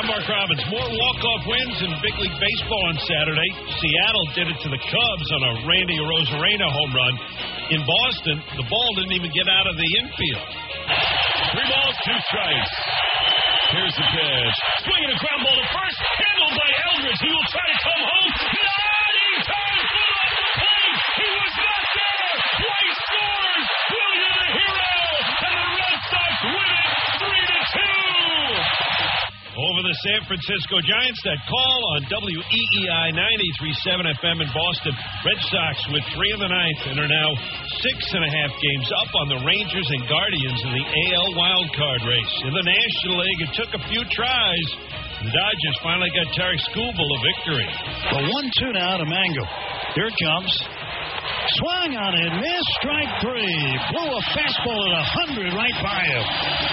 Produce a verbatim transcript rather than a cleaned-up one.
I'm Mark Robbins. More walk-off wins in big league baseball on Saturday. Seattle did it to the Cubs on a Randy Arozarena home run. In Boston, the ball didn't even get out of the infield. Three balls, two strikes. Here's the pitch. Swinging a ground ball to first. Handled by Eldridge. He will try to come home. Not in time. Put off the plate. He was not there. White scores. William the hero. And the Red Sox win it three to two. Over the San Francisco Giants, that call on W E E I ninety-three point seven F M in Boston. Red Sox with three in the ninth and are now six and a half games up on the Rangers and Guardians in the A L wildcard race. In the National League, it took a few tries. The Dodgers finally got Tarek Skubal a victory. The one two now to Mango. Here it comes. Swung on it, missed, strike three. Blew a fastball at one hundred right by him.